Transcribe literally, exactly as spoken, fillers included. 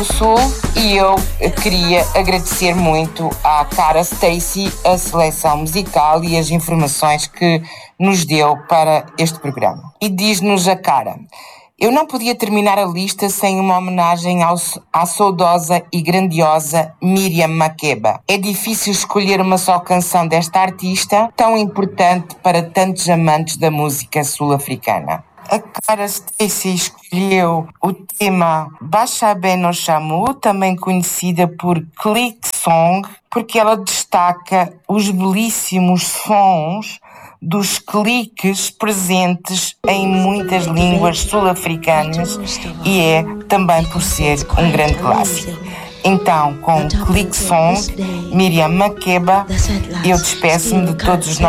Sul, e eu queria agradecer muito à Cara Stacy a seleção musical e as informações que nos deu para este programa. E diz-nos a Cara: eu não podia terminar a lista sem uma homenagem ao, à saudosa e grandiosa Miriam Makeba. É difícil escolher uma só canção desta artista, tão importante para tantos amantes da música sul-africana. A Cara Stacy escolheu o tema Baixa Ben no Chamu, também conhecida por Click Song, porque ela destaca os belíssimos sons dos cliques presentes em muitas línguas sul-africanas e é também por ser um grande clássico. Então, com Click Song, Miriam Makeba, eu despeço-me de todos os nossos